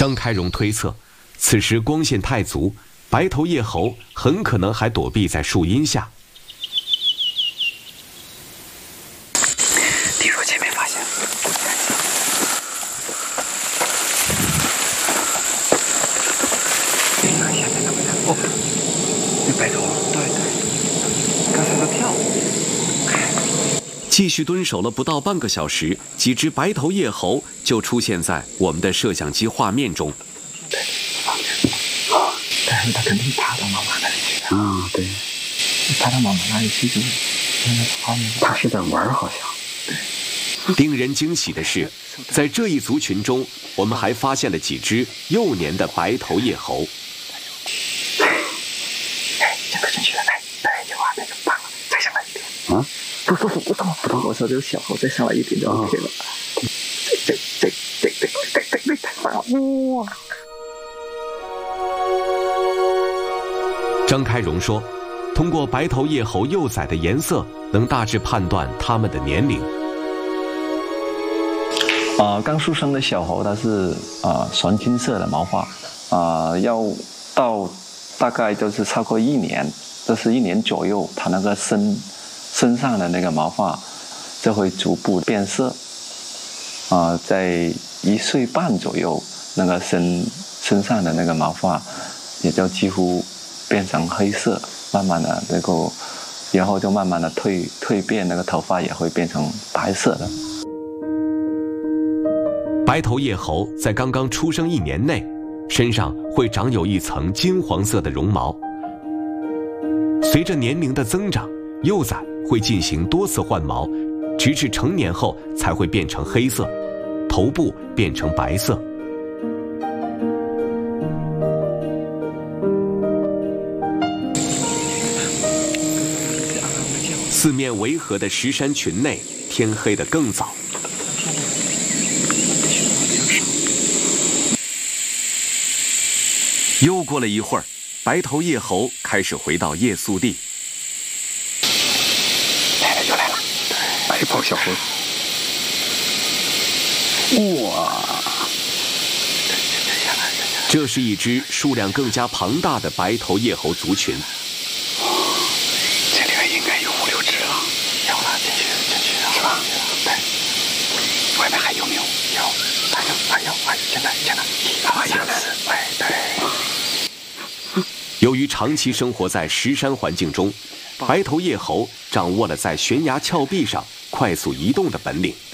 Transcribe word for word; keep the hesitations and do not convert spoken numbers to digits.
张开荣推测，此时光线太足，白头叶猴很可能还躲避在树荫下。 听说前面发现了。你看下面那个人，哦，那白头，对对，刚才都跳了。 继续蹲守了不到半个小时，几只白头叶猴就出现在我们的摄像机画面中。 对，啊，但是它肯定爬到妈妈那里去了。啊，对，爬到妈妈那里去就是那个画面。它是在玩，好像。对。 令人惊喜的是，在这一族群中，我们还发现了几只幼年的白头叶猴。 哎，这个正确的，来，来，这画面就棒了，再上来一点。啊？不不不不动不动，我说这个小猴再上来一点就 OK 了。对对对对对对对，太棒了！哇！ 张开荣说，通过白头叶猴幼崽的颜色，能大致判断它们的年龄。 啊、呃，刚出生的小猴它是啊、呃、纯金色的毛发，啊、呃，要到大概就是超过一年，就是一年左右，它那个身身上的那个毛发就会逐步变色，啊、呃，在一岁半左右，那个身身上的那个毛发也就几乎变成黑色，慢慢的能够，然后就慢慢的蜕蜕变，那个头发也会变成白色的。 白头叶猴在刚刚出生一年内，身上会长有一层金黄色的绒毛。随着年龄的增长，幼崽会进行多次换毛，直至成年后才会变成黑色，头部变成白色。四面围合的石山群内，天黑得更早。又过了一会儿，白头叶猴开始回到夜宿地。 来了，又来了，白袍小猴。哇！ 这是一只数量更加庞大的白头叶猴族群。 这里面应该有五六只了，有了，进去，进去，是吧？对。外面还有没有？有，还有，还有，还有，现在，现在，啊，有了，哎，对。 由于长期生活在石山环境中，白头叶猴掌握了在悬崖峭壁上快速移动的本领。